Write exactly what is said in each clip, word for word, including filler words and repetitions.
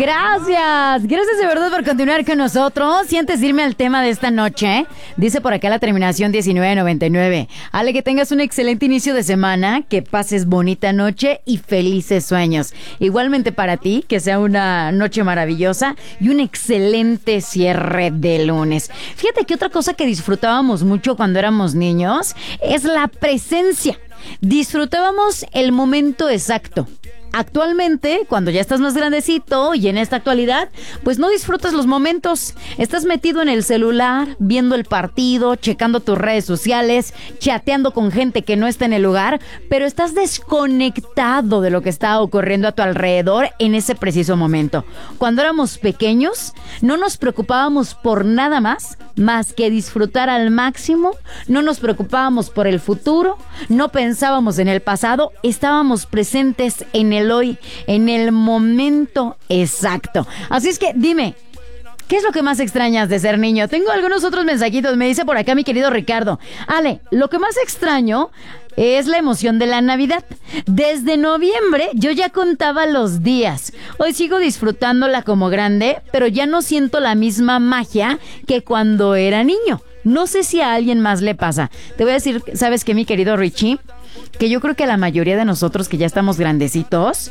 Gracias, gracias de verdad por continuar con nosotros. Y antes de irme al tema de esta noche, dice por acá la terminación diecinueve noventa y nueve. Ale, que tengas un excelente inicio de semana, que pases bonita noche y felices sueños. Igualmente para ti, que sea una noche maravillosa y un excelente cierre de lunes. Fíjate que otra cosa que disfrutábamos mucho cuando éramos niños es la presencia. Disfrutábamos el momento exacto. Actualmente, cuando ya estás más grandecito y en esta actualidad, pues no disfrutas los momentos. Estás metido en el celular, viendo el partido, checando tus redes sociales, chateando con gente que no está en el lugar, pero estás desconectado de lo que está ocurriendo a tu alrededor en ese preciso momento. Cuando éramos pequeños, no nos preocupábamos por nada más, más que disfrutar al máximo. No nos preocupábamos por el futuro, no pensábamos en el pasado, estábamos presentes en el hoy, en el momento exacto. Así es que dime, ¿qué es lo que más extrañas de ser niño? Tengo algunos otros mensajitos. Me dice por acá mi querido Ricardo: Ale, lo que más extraño es la emoción de la Navidad. Desde noviembre yo ya contaba los días. Hoy sigo disfrutándola como grande, pero ya no siento la misma magia que cuando era niño. No sé si a alguien más le pasa. Te voy a decir, ¿sabes qué, mi querido Richie? Que yo creo que la mayoría de nosotros que ya estamos grandecitos,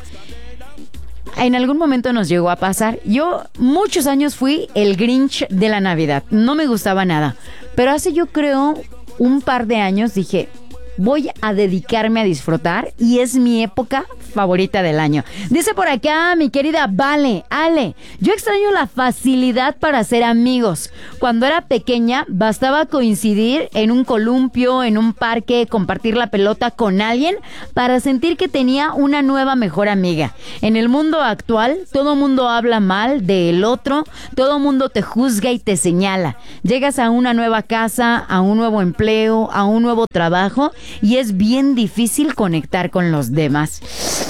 en algún momento nos llegó a pasar. Yo muchos años fui el Grinch de la Navidad. No me gustaba nada. Pero hace yo creo un par de años dije, voy a dedicarme a disfrutar y es mi época favorita del año. Dice por acá mi querida Vale, Ale, yo extraño la facilidad para hacer amigos. Cuando era pequeña bastaba coincidir en un columpio, en un parque, compartir la pelota con alguien para sentir que tenía una nueva mejor amiga. En el mundo actual todo mundo habla mal del otro, todo mundo te juzga y te señala. Llegas a una nueva casa, a un nuevo empleo, a un nuevo trabajo y es bien difícil conectar con los demás.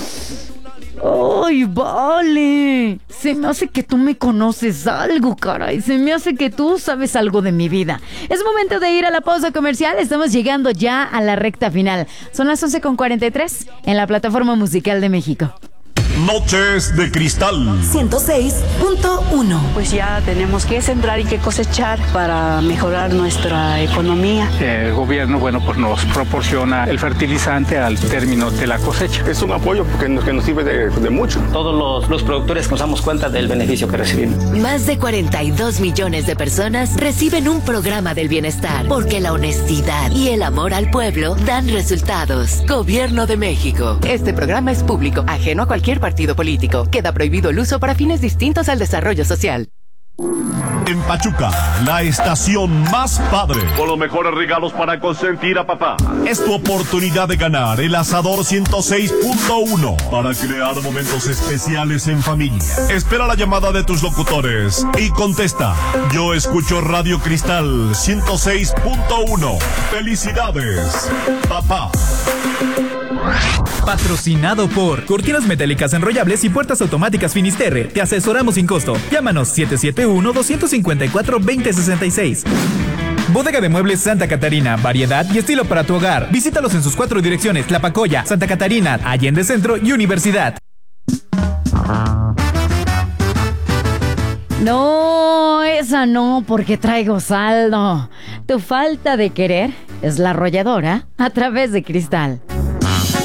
¡Ay, Vale! Se me hace que tú me conoces algo, caray. Se me hace que tú sabes algo de mi vida. Es momento de ir a la pausa comercial. Estamos llegando ya a la recta final. Son las once con cuarenta y tres en la Plataforma Musical de México. Noches de Cristal ciento seis punto uno. Pues ya tenemos que sembrar y que cosechar para mejorar nuestra economía. El gobierno, bueno, pues nos proporciona el fertilizante al término de la cosecha. Es un apoyo porque nos, que nos sirve de, de mucho. Todos los, los productores nos damos cuenta del beneficio que recibimos. Más de cuarenta y dos millones de personas reciben un programa del bienestar porque la honestidad y el amor al pueblo dan resultados. Gobierno de México. Este programa es público, ajeno a cualquier partido político. Queda prohibido el uso para fines distintos al desarrollo social. En Pachuca, la estación más padre, con los mejores regalos para consentir a papá. Es tu oportunidad de ganar el Asador ciento seis punto uno para crear momentos especiales en familia. Espera la llamada de tus locutores y contesta: yo escucho Radio Cristal ciento seis punto uno. ¡Felicidades, papá! Patrocinado por Cortinas Metálicas Enrollables y Puertas Automáticas Finisterre. Te asesoramos sin costo. Llámanos siete siete uno, dos cinco cuatro, dos cero seis seis. Bodega de Muebles Santa Catarina. Variedad y estilo para tu hogar. Visítalos en sus cuatro direcciones: Tlapacoya, Santa Catarina, Allende Centro y Universidad. No, esa no, porque traigo saldo. Tu falta de querer es la arrolladora a través de Cristal.